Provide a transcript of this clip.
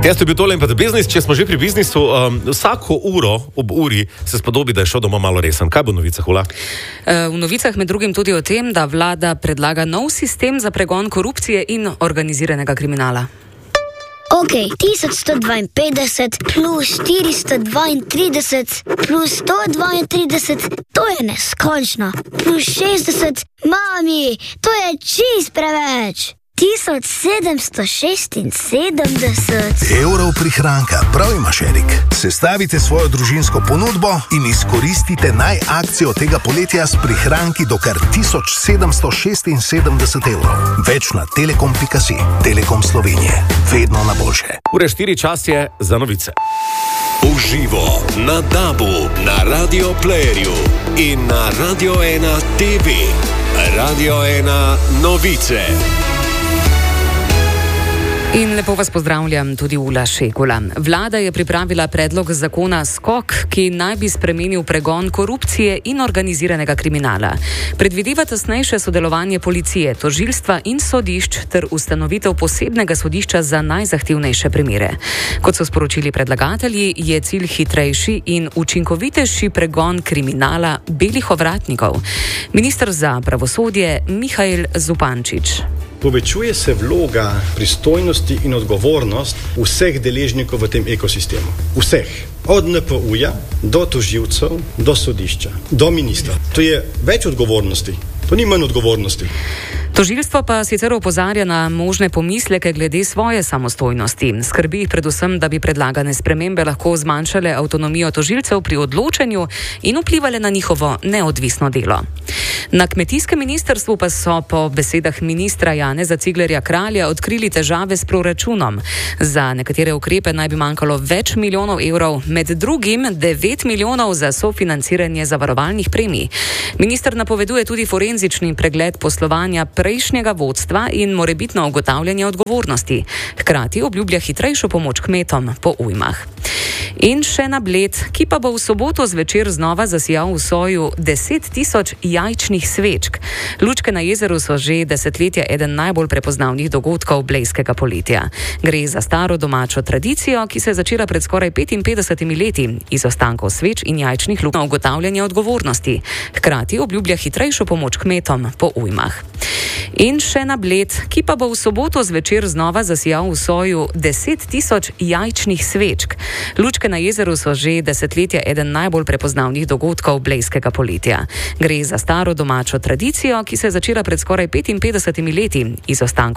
Jaz to je bil tole in pa The Business. Če smo že pri biznisu, vsako uro ob uri se spodobi, da je šel domov malo resen. Kaj bo v novicah, Ula? V novicah med drugim tudi o tem, da vlada predlaga nov sistem za pregon korupcije in organiziranega kriminala. Ok, 1152 plus 432 plus 132, to je neskončno. Plus 60, mami, to je čist preveč. 1776 evrov prihranka, prav imaš, Erik. Sestavite svojo družinsko ponudbo in izkoristite akcijo tega poletja s prihranki do kar 1776 evrov. Več na telekom.si. Telekom Slovenije. Vedno na boljše. Ure 4 čas je za novice. Uživo na DAB-u, na Radio Playerju in na Radio 1 TV. Radio 1 novice. In lepo vas pozdravljam, tudi Ula Šegula. Vlada je pripravila predlog zakona SKOK, ki naj bi spremenil pregon korupcije in organiziranega kriminala. Predvideva tesnejše sodelovanje policije, tožilstva in sodišč ter ustanovitev posebnega sodišča za najzahtevnejše primere. Kot so sporočili predlagatelji, je cilj hitrejši in učinkovitejši pregon kriminala belih ovratnikov. Minister za pravosodje Mihael Zupančič. Povečuje se vloga, pristojnosti in odgovornost vseh deležnikov v tem ekosistemu. Vseh. Od NPU-ja do tožilcev, do sodišča, do ministra. To je več odgovornosti. To ni manj odgovornosti. Tožilstvo pa sicer opozarja na možne pomisleke glede svoje samostojnosti. Skrbi jih predvsem, da bi predlagane spremembe lahko zmanjšale avtonomijo tožilcev pri odločanju in vplivale na njihovo neodvisno delo. Na kmetijskem ministrstvu pa so po besedah ministra Janeza Ciglerja Kralja odkrili težave s proračunom. Za nekatere ukrepe naj bi manjkalo več milijonov evrov, med drugim 9 milijonov za sofinanciranje zavarovalnih premij. Minister napoveduje tudi forenzični pregled poslovanja prejšnjega vodstva in morebitno ugotavljanje odgovornosti. Hkrati obljublja hitrejšo pomoč kmetom po ujmah. In še na Bled, ki pa bo v soboto zvečer znova zasijal v soju 10 tisoč jajčnih svečk. Lučke na jezeru so že desetletja eden najbolj prepoznavnih dogodkov blejskega poletja. Gre za staro domačo tradicijo, ki se je začela pred skoraj 55 leti. Iz ostankov sveč in jajčnih luk na ugotavljanje odgovornosti. Hkrati obljublja hitrejšo pomoč kmetom po ujmah. In še na Bled, ki pa bo v soboto zvečer znova zasijal v soju 10 tisoč jajčnih svečk. Lučke na jezeru so že desetletja eden najbolj prepoznavnih dogodkov blejskega poletja. Gre za staro domačo tradicijo, ki se je začela pred skoraj 55 leti. Iz ostankov